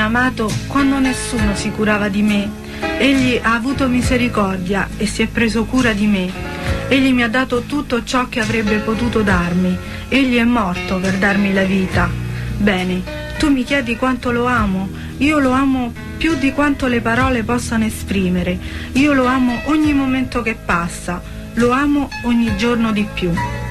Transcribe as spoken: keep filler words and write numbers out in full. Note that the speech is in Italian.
amato quando nessuno si curava di me. Egli ha avuto misericordia e si è preso cura di me. Egli mi ha dato tutto ciò che avrebbe potuto darmi. Egli è morto per darmi la vita. Bene, tu mi chiedi quanto lo amo. Io lo amo più di quanto le parole possano esprimere. Io lo amo ogni momento che passa. Lo amo ogni giorno di più.